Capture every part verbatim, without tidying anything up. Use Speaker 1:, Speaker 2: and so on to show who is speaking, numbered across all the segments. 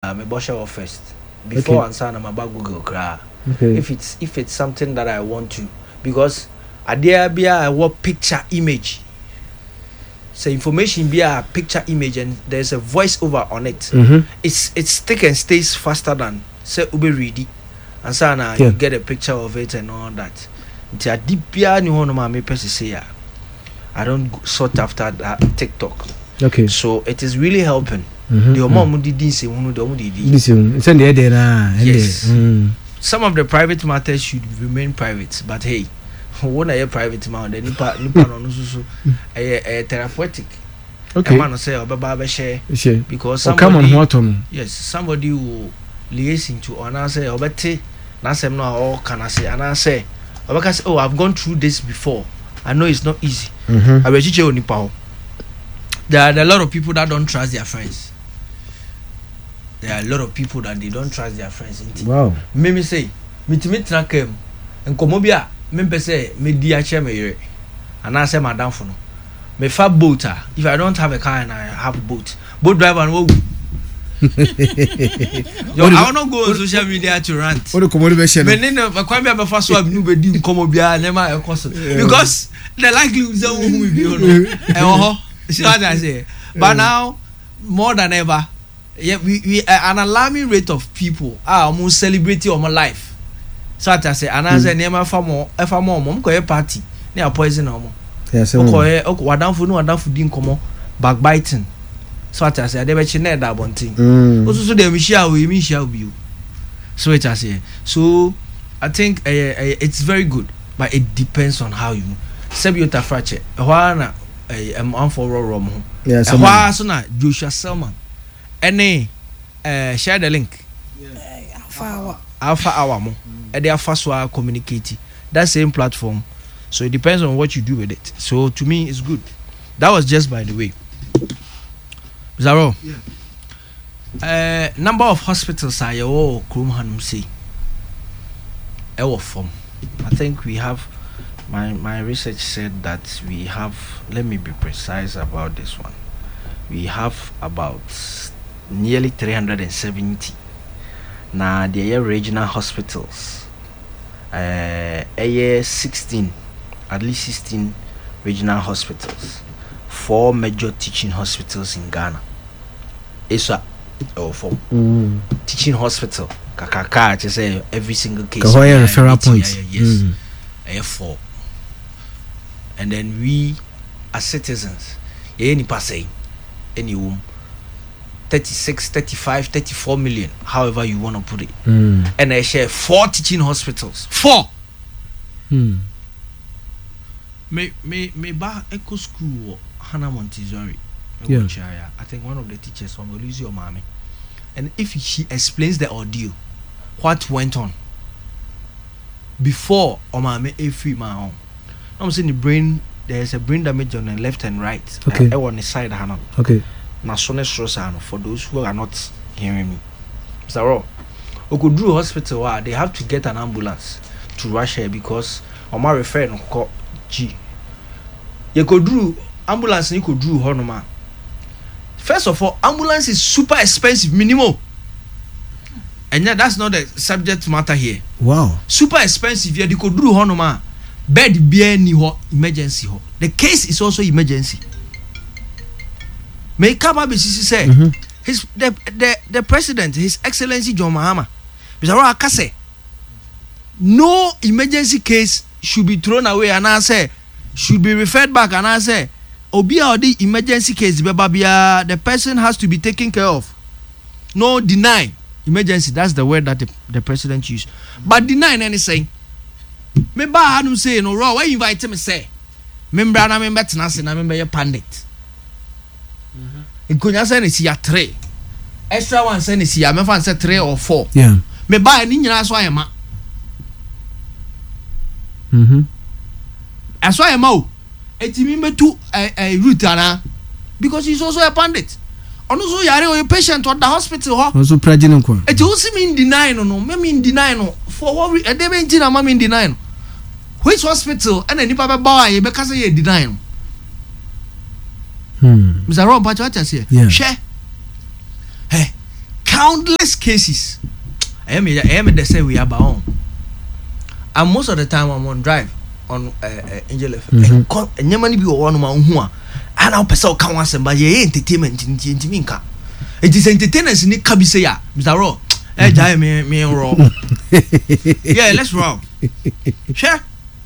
Speaker 1: uh, me bosh off first before
Speaker 2: okay.
Speaker 1: answer na my bag Google cry.
Speaker 2: Okay.
Speaker 1: If it's if it's something that I want to, because idea be I want picture image. So information be a picture image and there's a voice over on it.
Speaker 2: Mm-hmm.
Speaker 1: It's it's thick and stays faster than say ube ready. And so now
Speaker 2: yeah.
Speaker 1: you get a picture of it and all that. Until deep bia ni hono ma me person say ya. I don't sort after that TikTok.
Speaker 2: Okay.
Speaker 1: So it is really helping.
Speaker 2: Mm-hmm.
Speaker 1: The mom didn't say who the did.
Speaker 2: This is send the there na.
Speaker 1: Yes.
Speaker 2: Mm.
Speaker 1: Some of the private matters should remain private, but hey, when I private man, the nipa nipa no so a therapeutic.
Speaker 2: Okay.
Speaker 1: A man say obaba share because somebody
Speaker 2: come on what on.
Speaker 1: Yes, somebody will liaise into or now say obete na sem no all can I say and I say obaka say oh I've gone through this before. I know it's not easy.
Speaker 2: Mhm.
Speaker 1: Abechiche onipa. There are a lot of people that don't trust their friends. There are a lot of people that they don't trust their friends.
Speaker 2: Wow.
Speaker 1: Me me say, me to me trakem, and komobia, me be say, me di ache me yere, and I say madam for no. Me fa boater. If I don't have a car and I have a boat, boat driver and wo. Yo, I will not go on social media to rant.
Speaker 2: What the commodity?
Speaker 1: Me ne no, kwa me be fa so abinu be di komobia, nema e koso. Because the likelihood is who we be no. Eh ho. See what I say? But now, more than ever. Yeah, we, we uh, an alarming rate of people are almost celebrating on my life. So I say, and I say, never for more, if I'm more, mom, a party, near poison or more.
Speaker 2: Yes,
Speaker 1: okay, okay, what down for no, what down for didn't come on, backbiting. So I say, I never change that one thing. Also, so they shall we, me shall be you. So it I say, so I think uh, uh, it's very good, but it depends on how you. Sebiota fracture, Juana, I'm on for Romo. Yes, why so na Joshua Selman. Any uh, share the link.
Speaker 3: Yeah. Alpha hour.
Speaker 1: Alpha hour mo. And they are fast to communicate. That same platform. So it depends on what you do with it. So to me, it's good. That was just by the way. Zaro. Yeah. Uh, number of hospitals are your Krum Hanum say. Our form. I think we have. My my research said that we have. Let me be precise about this one. We have about nearly three hundred seventy now the regional hospitals uh a sixteen at least sixteen regional hospitals, four major teaching hospitals in Ghana. It's a oh for mm. teaching hospital kakaka just say every single case
Speaker 2: Kahoya referral points.
Speaker 1: Yes mm. uh, four. And then we as citizens any passing any room thirty-six, thirty-five, thirty-four million, however you want to put it. Mm. And I share four teaching hospitals. Four.
Speaker 2: Hmm.
Speaker 1: Me me me ba eco school Hannah Montessori.
Speaker 2: Yeah.
Speaker 1: I think one of the teachers from Olusi Omami. And if she explains the audio, what went on before Omami Efi my own. I'm saying the brain there's a brain damage on the left and right.
Speaker 2: Okay.
Speaker 1: Uh, on the side Hannah.
Speaker 2: Okay.
Speaker 1: For those who are not hearing me, Mister Raw, Okudru Hospital, uh, they have to get an ambulance to rush here because Oma refer no call G. You could do ambulance, you could do Honoma. First of all, ambulance is super expensive, minimum. And yeah, that's not the subject matter here.
Speaker 2: Wow.
Speaker 1: Super expensive, yeah, you could do Honoma. Bed be any emergency. The case is also emergency. May Kaba say mm-hmm. his the, the the president, His Excellency John Mahama, Mister Akase, no emergency case should be thrown away and I say should be referred back and I say Obia or the emergency case babia the person has to be taken care of. No deny emergency, that's the word that the, the president used. But deny anything. Me ba anu say no raw why invite me say. Member na member tenase na member pandit. Nkonya say ne sia three. Extra one say ne sia me fan say three or four.
Speaker 2: Yeah.
Speaker 1: Me buy ni nyina so ayema.
Speaker 2: Mhm.
Speaker 1: Aso ayema o. Etimi metu eh eh route ana because he's also a pandit. Ono so yare o patient at the hospital ho.
Speaker 2: Also praging nko.
Speaker 1: Eti o si me deny no no, me me deny no. For what e dey be ntina ma me deny no. Which hospital and any papa boy you be ka say you deny no.
Speaker 2: Hmm.
Speaker 1: Mister Ron Pacho what you say?
Speaker 2: Yeah.
Speaker 1: Share. Hey, countless cases. I am I am the same we are bound. And most of the time I'm on drive on uh, uh, Angel F M.
Speaker 2: Mhm.
Speaker 1: And nyamani bi one man who are and I'll pass out count some by entertainment in Tintinka. It is entertainers in the Kabisaya, Mister Raw. Eh, die me me raw. Yeah, let's roll. Sure.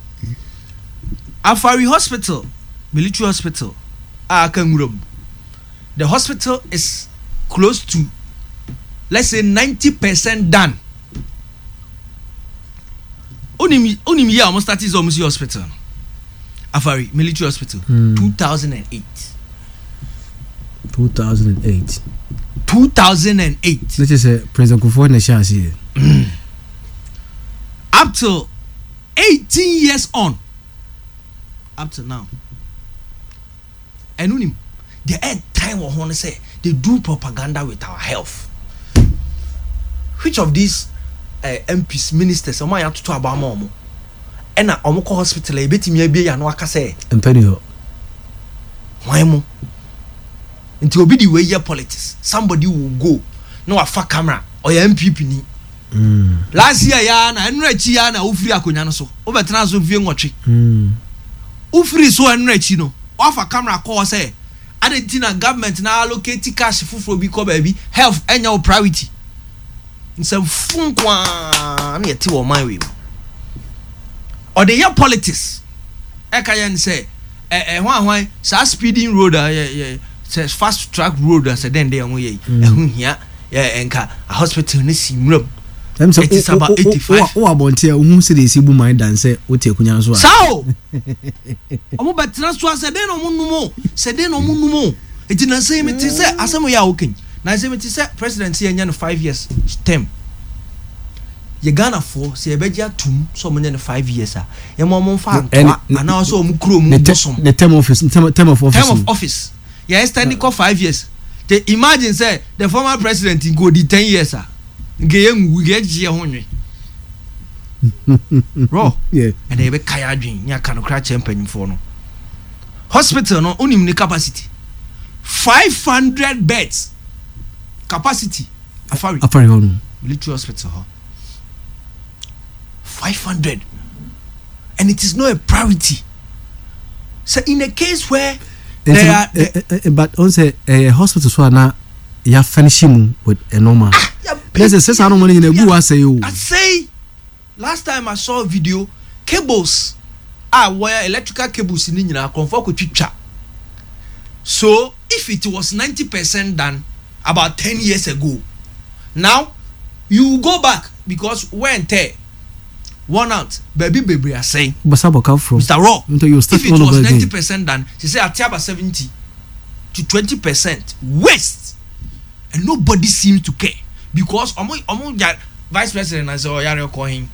Speaker 1: Afari Hospital, military hospital, Akangurum. The hospital is close to, let's say, ninety percent done. Only only me almost started almost hospital. Afari military hospital,
Speaker 2: Hmm.
Speaker 1: two thousand eight.
Speaker 2: two thousand eight.
Speaker 1: two thousand eight.
Speaker 2: Let's just say President Kufuor na share see.
Speaker 1: Up till eighteen years on. Up to now. And unim, the end time we want to say they do propaganda with our health. Which of these uh, M Ps, ministers, am I have to talk about more? And I am hospital, I bet me be an waka say,
Speaker 2: And penny ho.
Speaker 1: why mo? Until be the way your politics, somebody will go, no a fuck camera or your M P P.
Speaker 2: Mm.
Speaker 1: Last year, yana, and Rechi yana, Ufri Akunyano so, over Transo viewing watching.
Speaker 2: Mm.
Speaker 1: Ufri so and Rechi no, off a camera call say, Argentina government now allocate cash for because baby health and your priority. In some fun kwan yet to my way. Or the year politics. Ekayan say, eh, eh, why, why, sa speeding road, uh, yeah, yeah, says fast track road, as a den day, and here, yeah, and a hospital in this room. It is about eighty-five.
Speaker 2: Oh, about here, who said they see my dance, what take Kunyan so.
Speaker 1: So, I'm about transfer, said then on Munumo, said then on Munumo. It didn't say me to say, as some way are okay. Now, I say, me to say, presidency and five years term. You Ghana for say beja tum so many five years ah your mom fan and now so mukro mu bosom
Speaker 2: the term office term, term of office
Speaker 1: term of office yeah standing for five years they imagine say the former president go the ten years ah ngey we get je honwe bro
Speaker 2: yeah
Speaker 1: and they be kaya adwin nya kan kra champion for no hospital no onim ni capacity five hundred beds capacity afari
Speaker 2: afari ho
Speaker 1: military hospital ho five hundred and it is not a priority. So in a case where there are
Speaker 2: uh, uh, uh, but on say a uh, hospital so na ya finish him with a normal there's a sense I don't want to go I say you
Speaker 1: I say last time I saw a video cables ah wire electrical cables in nyina confirm ko twitwa so if it was ninety percent done about ten years ago now you go back because when there one out baby baby are saying
Speaker 2: Basabo come from
Speaker 1: Mister Raw
Speaker 2: you
Speaker 1: if it was ninety percent done she say atiaba seventy to twenty percent waste and nobody seems to care because omo omo vice president and say oh yare call him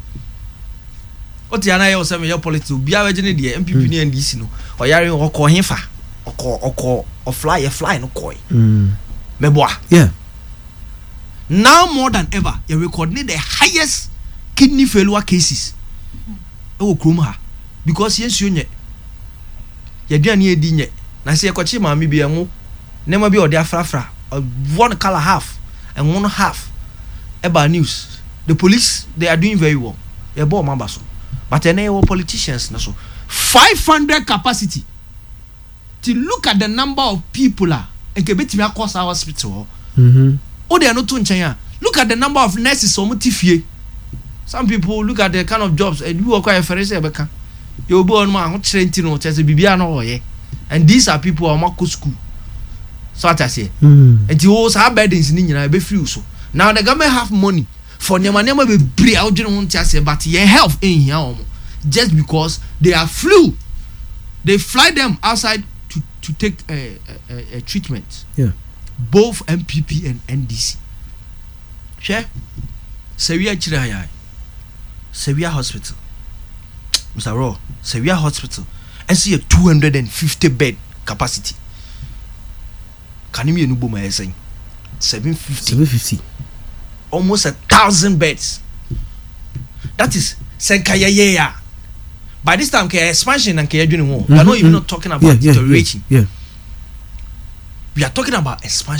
Speaker 1: what yana you say me your politics obi awagene de M P P ni N D C no oh yare o call him fa oko oko o fly e fly no koi
Speaker 2: mm
Speaker 1: meboa
Speaker 2: yeah
Speaker 1: now more than ever you record the highest kidney failure cases e wo krom ha because yensu nye yaduane e di nye na se yekochi maami bi enwo nema bi ode afrafra one color half and one half eba news the police they are doing very well e bo mamba so but ene wo politicians na so five hundred capacity to look at the number of people ah enke betimi across our hospital
Speaker 2: mhm
Speaker 1: o de no to nchen look at the number of nurses o mutifie. Some people look at the kind of jobs and you are quite a say beka. You be on ma training no chese bibia no oye. And these are people who are school. So what I say.
Speaker 2: mm
Speaker 1: And you also have burdens ni nyina be free so. Now the government have money for nyama nyama be bri awdwene ho ntiase but your health in here omo just because they are flu. They fly them outside to to take a, a, a treatment.
Speaker 2: yeah
Speaker 1: Both M P P and N D C. Share. Severe chira Severe Hospital, Mister Raw, Severe Hospital, and see a two hundred fifty bed capacity. Can you hear me saying seven fifty?
Speaker 2: seven fifty
Speaker 1: Almost a thousand beds. That is Senkaya. By this time, expansion and Kaya doing more. We are not even not talking about
Speaker 2: yeah, yeah,
Speaker 1: deterioration.
Speaker 2: yeah, yeah
Speaker 1: We are talking about expansion.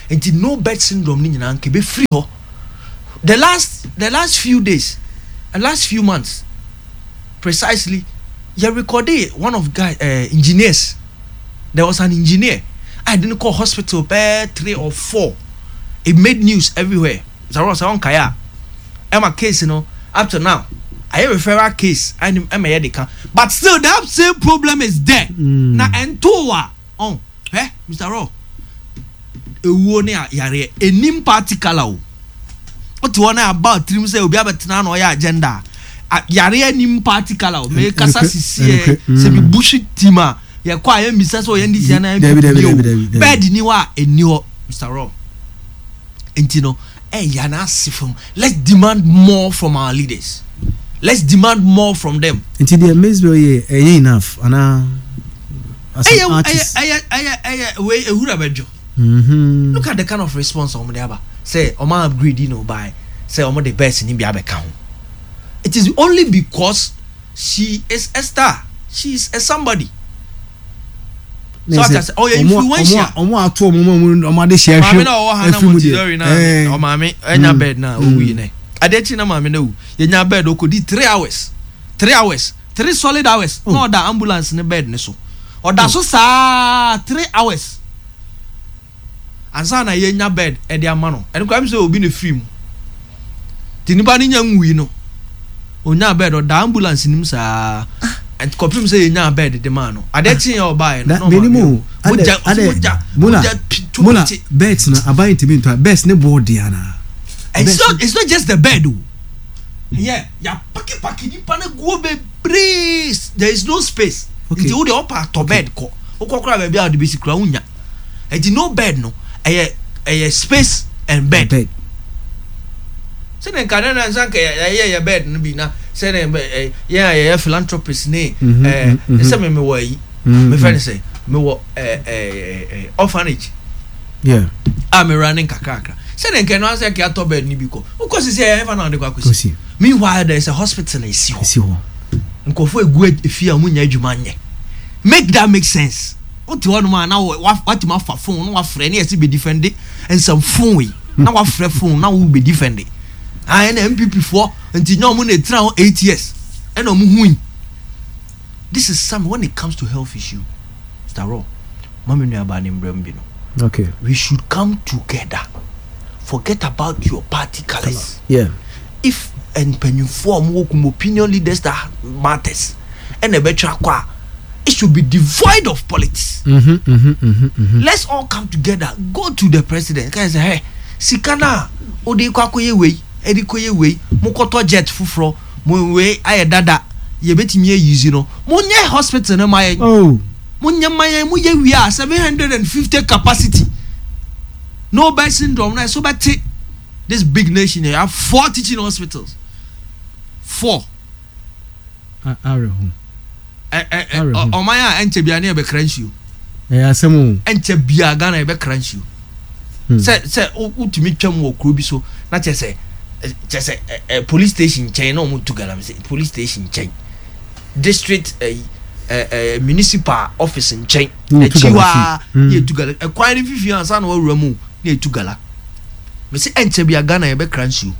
Speaker 1: nti no bed syndrome ni nyina nke be free ho. The last the last few days, the last few months, precisely, you recorded one of guy uh, engineers. There was an engineer. I didn't call hospital by three or four. It made news everywhere. So I was on Kaya. I'm a case, you know, up to now. I have a referral case. I'm a medical. But still, that same problem is there.
Speaker 2: Mm.
Speaker 1: Now, and two on, eh, Mister Ro. A warning, yare, a nim particular. What you want about trim say, we have a tran or your agenda. Yare, nim particular. Make us see, say, be bushy tima. Ya kwa ye misa so ye ndisi na bed ni wa eni ho Mister Ro entino eh ya na sifum. Let's demand more from our leaders. Let's demand more from them.
Speaker 2: Until the amazement ye eh enough ana as
Speaker 1: an
Speaker 2: artist
Speaker 1: eh eh eh we ehura bejo.
Speaker 2: Mhm.
Speaker 1: Look at the kind of response omo dey aba. Say omo upgrade you know by say omo the best ni bia beka ho. It is only because she is a star. She is a somebody. So I say, oh yeah, influential.
Speaker 2: Omo ato omo omo de share
Speaker 1: hwe. Mama na wo ha na mo tidori na. O mama enya bed na o wi ne. Adechi na mama na wu. Ye nya bed okodi three hours. three hours. three solid hours. No order ambulance ne bed ne so. Order so sa three hours. Ansa na ye nya bed e de ama no. En kwa mi say obi ne film. Tiniba ni nya nwi no. Onya bed order ambulance nim sa. And confirm say nya bed the man no adechi e oba e no
Speaker 2: minimum moja moja moja bed na abai ntimi nto bed ne board ya na
Speaker 1: it's not it's not just the bed o yeah ya paki paki ni pa na go be breeze there is no space nti wo the upper to bed ko okokora ba bia o de be sikura unya e di no bed no e e space and bed bed se ne kana na nsanka ya ya bed no bi na say eh yeah yeah philanthropist ne eh say me me wo yi me friend say me wo eh eh orphanage
Speaker 2: yeah
Speaker 1: I'm running kakakra say den can answer ke ato bed ni bi ko uko say say ever na de kwa kosi meanwhile there is a hospital in Siho
Speaker 2: Siho
Speaker 1: nkofo egu efia amunya adwuma nye make that make sense oti one man na what ma fa phone no wa frɛ ne yesi be defend and some phone we na wa frɛ phone na wo be defend I N M P P for until no money try eight years and no win. This is some when it comes to health issue. Mister Ro, mama no about him brembino.
Speaker 2: Okay.
Speaker 1: We should come together. Forget about your party colors.
Speaker 2: Yeah.
Speaker 1: If and when you form opinion leaders that matters and a better qua, it should be devoid of politics.
Speaker 2: Mm-hmm, mm-hmm, mm-hmm, mm-hmm.
Speaker 1: Let's all come together. Go to the president. Can say, hey, Sikana, odi kwa koye we. Edi koye we mukoto jet fufro mo we aye dada ye betimi e use no mo nye hospital na maye
Speaker 2: oh
Speaker 1: mo nye maye mo ye wi a seven hundred fifty capacity no bed syndrome na so beti this big nation here have four teaching hospitals four
Speaker 2: are who
Speaker 1: eh eh o maya enche bia na e be crunch you
Speaker 2: eh asemu
Speaker 1: enche bia ga na e be crunch you se se utimi twam wo kro bi so na che se just a, a, a police station chain no mu tugala me say police station chain district a uh, uh, municipal office in chain e chiwa ye tugala e kwan fifi ansa na wawura mu na e tugala me say enche bia Ghana e be crunch you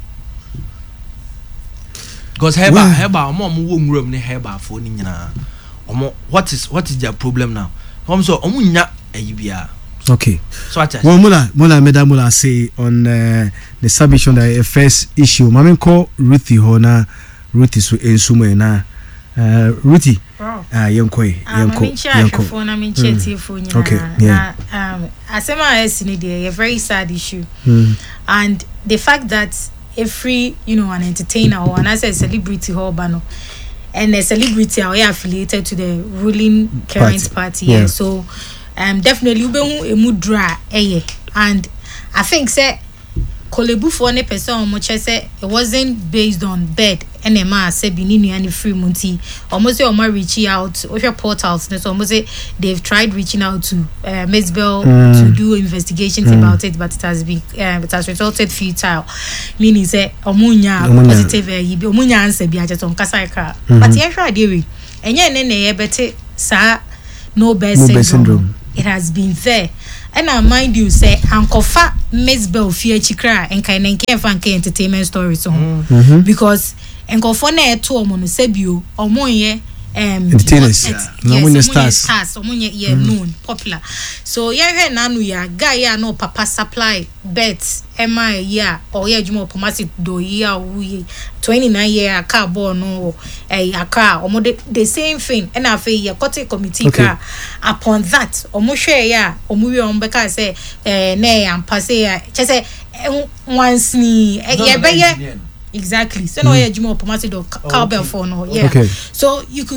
Speaker 1: because heba heba omo omo wo nwuram ne heba fo ni nyina omo what is what is their problem now omo so omo nya ayi bia.
Speaker 2: Okay.
Speaker 1: So what?
Speaker 2: Well, Mula, Mula, Madam Mula say on uh, the submission that uh, first issue. Mama call Ruthie Hona, Ruthie so in sumo na, uh, Ruthie. Ah, yanko, yanko, yanko. Okay. Yeah.
Speaker 3: Um, asema esini dey a very sad issue,
Speaker 2: mm.
Speaker 3: and the fact that every you know an entertainer or an as a celebrity or bano, and a celebrity are affiliated to the ruling current party. party yeah. Yeah. So. Um, definitely ube hu emu dra eye and I think say kolebu for ne person omo che say it wasn't based on bed and ema say bininu and free munti almost say omo reaching out over portals so almost say they've tried reaching out to uh, Mezbel mm. to do investigations mm. about it but it has been uh, it has resulted futile meaning say omo nya positive e bi omo nya answer bi ajeton kasa ka but ye hwa dey we enye ne ne ye bete sa no bed syndrome. it has been there. And I mind you say Ankofa Miss Bell Fear Chikra and kind of care fan entertainment stories so mm-hmm. because Ankofo na eto omo no sebio omo ye um
Speaker 2: entertainers
Speaker 3: no
Speaker 2: money stars
Speaker 3: stars omo ye yeah, known popular so yeah he na no ya guy ya no papa supply bet am I yeah or yeah jumo pomasi do ya we twenty-nine year car born no eh aka omo the same thing and I feel ya kote committee
Speaker 2: okay.
Speaker 3: car upon that omo share ya omo we on beka say eh na am pass ya say once ni yeah be yeah exactly so no yeah jumo pomasi do cowbell for no yeah
Speaker 2: okay.
Speaker 3: So you could